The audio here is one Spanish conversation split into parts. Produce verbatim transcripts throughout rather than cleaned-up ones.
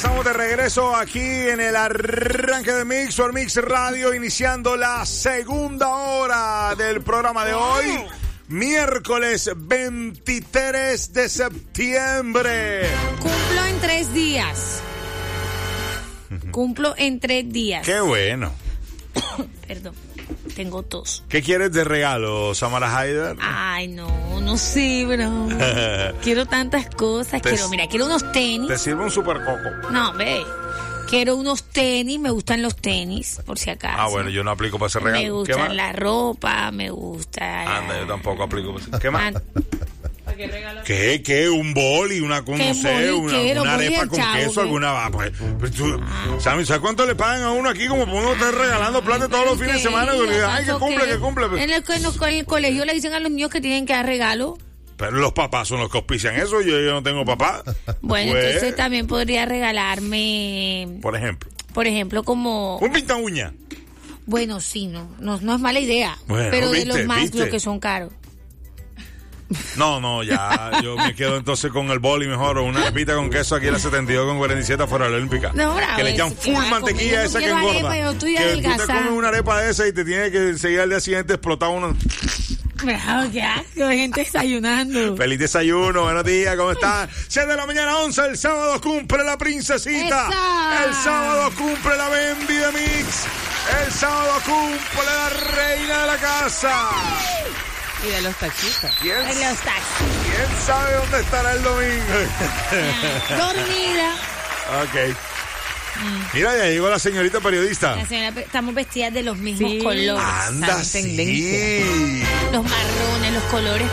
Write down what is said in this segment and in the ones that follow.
estamos de regreso aquí en el arranque de Mix por Mix Radio, iniciando la segunda hora del programa de hoy, miércoles veintitrés de septiembre. Cumplo en tres días. Cumplo en tres días. Qué bueno. Perdón, tengo tos. ¿Qué quieres de regalo, Samara Haider? Ay, no, no sé, bro. Quiero tantas cosas. Te Quiero, mira, quiero unos tenis. Te sirve un super coco. No, ve. Quiero unos tenis, me gustan los tenis, por si acaso. Ah, bueno, yo no aplico para ese regalo. Me gusta la ropa, me gusta... Anda, yo tampoco aplico para ese... ¿Qué más? Ah, ¿Qué regalo? ¿Qué? ¿Qué? ¿Un boli? Una, no ¿Qué sé, boli? una, ¿Qué? una Los bolis arepa del con Chavo, queso, ¿qué? alguna... va, Pues, pues tú, ¿sabes, ¿sabes cuánto le pagan a uno aquí? Como por uno estar regalando plata todos los fines de semana. ¿Qué? Ay, que cumple, que cumple. En el, en el- en el colegio le dicen a los niños que tienen que dar regalo. Pero los papás son los que auspician eso. Yo, yo no tengo papá. Bueno, Pues, entonces también podría regalarme, por ejemplo, por ejemplo, como... un pinta uña. Bueno, sí, no, no, no es mala idea. Bueno, pero de viste, los más, viste. los que son caros. No, no, ya. Yo me quedo entonces con el boli mejor. O una arepita con queso aquí en la setenta y dos con cuarenta y siete afuera de la Olímpica. No, bravo, que le echan eso, que full va a comer. mantequilla Yo no esa que quiero engorda. arepa, yo estoy que tú te adelgazada. comes una arepa de esa y te tiene que seguir al día siguiente explotar uno. Bravo, qué asco, gente desayunando. Feliz desayuno, buenos días, ¿cómo están? siete de la mañana, once, el sábado cumple la princesita. ¡Esa! El sábado cumple la Bambi de Mix. El sábado cumple la reina de la casa. Y de los taxistas. ¿Quién, En los taxis. ¿Quién sabe dónde estará el domingo? Dormida. Ok. Mira, ya llegó la señorita periodista. La señora, estamos vestidas de los mismos Sí. colores. Anda, Está en sí. tendencia. Los marrones, los colores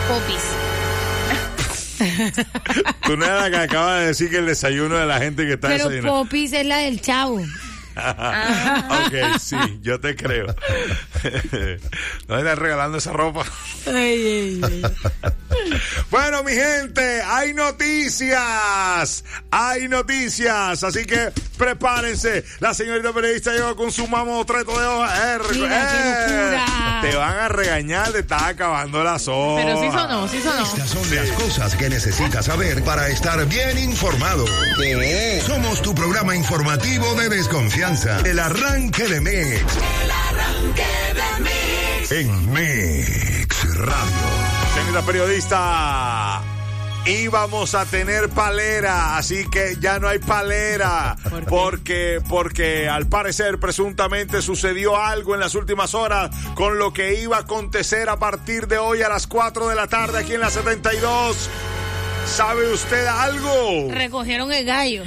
popis. Tú no eres la que acaba de decir que el desayuno de la gente que está Pero desayunando. popis es la del Chavo. Ok, sí, yo te creo. No me estás regalando esa ropa. Ay, ay, ay. Bueno, mi gente, hay noticias. Hay noticias. Así que prepárense. La señorita periodista llegó con su mamotreto de hojas. Er, Mira, qué locura. Te van a regañar, te estás acabando las hojas. Pero sí sonó, sí sonó. Estas son las cosas que necesitas saber para estar bien informado. ¿Qué? Somos tu programa informativo de desconfianza. El arranque de Mix. El arranque de Mix. En Mix Radio. Señorita periodista, íbamos a tener palera, así que ya no hay palera. ¿Por qué? Porque, porque al parecer presuntamente sucedió algo en las últimas horas con lo que iba a acontecer a partir de hoy a las cuatro de la tarde aquí en la setenta y dos. ¿Sabe usted algo? Recogieron el gallo.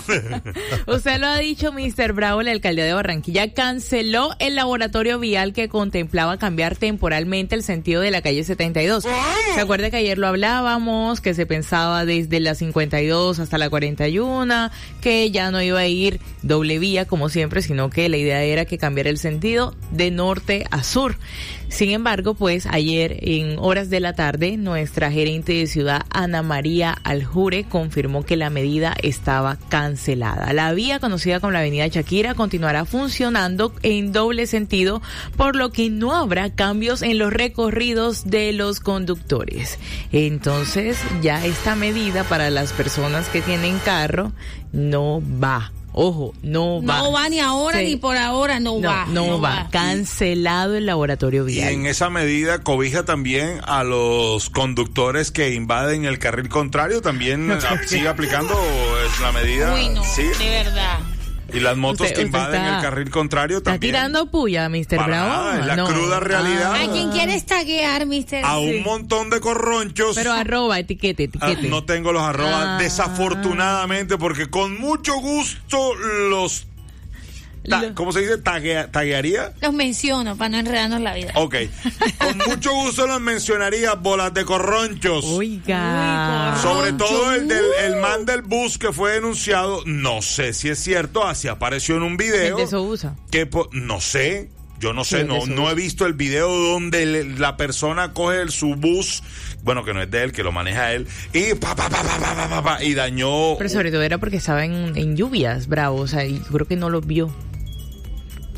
Usted lo ha dicho, mister Bravo, el alcalde de Barranquilla canceló el laboratorio vial que contemplaba cambiar temporalmente el sentido de la calle setenta y dos. ¿Se acuerda que ayer lo hablábamos, que se pensaba desde la cincuenta y dos hasta la cuarenta y uno, que ya no iba a ir doble vía como siempre, sino que la idea era que cambiara el sentido de norte a sur? Sin embargo, pues ayer en horas de la tarde, nuestra gerente de ciudad, Ana María Aljure, confirmó que la medida estaba cancelada. La vía conocida como la avenida Shakira continuará funcionando en doble sentido, por lo que no habrá cambios en los recorridos de los conductores. Entonces, ya esta medida para las personas que tienen carro no va. Ojo, no va. No va ni ahora Sí. ni por ahora, no, No, va. no, va. Cancelado el laboratorio Y vial. en esa medida cobija también a los conductores que invaden el carril contrario. También sigue aplicando la medida. Uy, no, Sí. de verdad. Y las motos Usted- que usted invaden está- el carril contrario ¿Está también. tirando puya, mister Para Bravo? nada, es la No. cruda realidad. ¿A quién quieres taguear, mister? A un montón de corronchos. Pero arroba, etiquete, Ah, etiquete. no tengo los arrobas, Ah. desafortunadamente, porque con mucho gusto los... ta- Lo- ¿Cómo se dice? Taguea- ¿Taguearía? Los menciono para no enredarnos la vida. Ok. Con mucho gusto los mencionaría, bolas de corronchos. Oiga. Uy, Sobre todo el del el Uh. man del bus que fue denunciado, no sé si es cierto, así apareció en un video. El de Sousa. Que po- no sé, yo no sé, Sí, el de no, Sousa. no he visto el video donde le- la persona coge el, su bus, bueno, que no es de él, que lo maneja él, y pa, pa, pa, pa, pa, pa, pa, pa, y dañó. Pero sobre todo era porque estaba en, en lluvias, Bravo. O sea, y yo creo que no lo vio.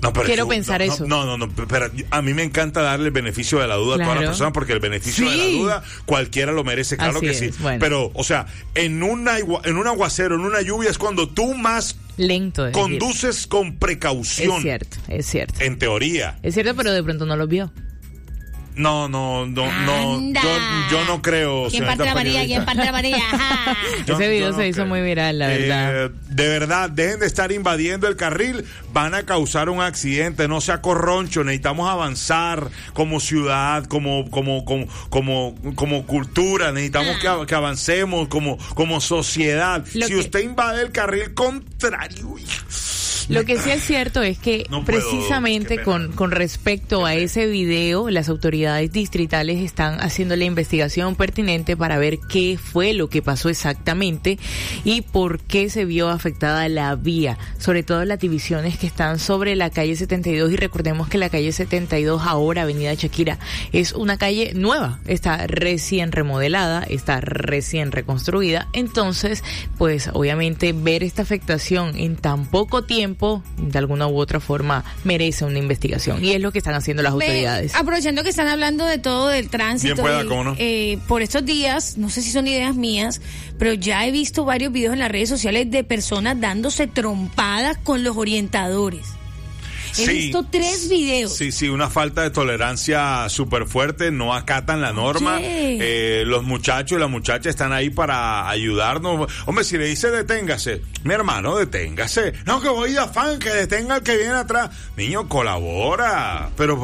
No, pero Quiero tú, pensar no, eso. No, no, no, pero a mí me encanta darle el beneficio de la duda Claro. a todas las personas porque el beneficio Sí. de la duda cualquiera lo merece, claro Así que es, sí. bueno. Pero, o sea, en, una, en un aguacero, en una lluvia es cuando tú más Lento. Es conduces decir. con precaución. Es cierto, es cierto. En teoría. Es cierto, pero de pronto no lo vio. No, no, no, no. Anda. Yo, yo no creo. ¿Quién señorita parte la varilla? periodista. ¿Quién parte la varilla? Ajá. Yo- Ese video yo no se hizo creo. muy viral, la Eh, verdad. de verdad, dejen de estar invadiendo el carril, van a causar un accidente, no sea corroncho, necesitamos avanzar como ciudad, como como como como, como cultura, necesitamos que, que avancemos como como sociedad. Lo Si que- usted invade el carril contrario, uy, Lo que sí es cierto es que No puedo, precisamente qué pena. con, con respecto a ese video, las autoridades distritales están haciendo la investigación pertinente para ver qué fue lo que pasó exactamente y por qué se vio afectada la vía, sobre todo las divisiones que están sobre la calle setenta y dos, y recordemos que la calle setenta y dos ahora, Avenida Shakira, es una calle nueva, está recién remodelada, está recién reconstruida, entonces pues obviamente ver esta afectación en tan poco tiempo de alguna u otra forma merece una investigación y es lo que están haciendo las Ve, autoridades. aprovechando que están hablando de todo, del tránsito. Bien pueda, y, ¿cómo no? eh, por estos días, no sé si son ideas mías, pero ya he visto varios videos en las redes sociales de personas dándose trompadas con los orientadores. He Sí. visto tres videos. Sí, sí, una falta de tolerancia súper fuerte, no acatan la norma. Oye. Eh, los muchachos y las muchachas están ahí para ayudarnos. Hombre, si le dice deténgase, mi hermano, deténgase. No, que voy de afán, que detenga al que viene atrás. Niño, colabora. Pero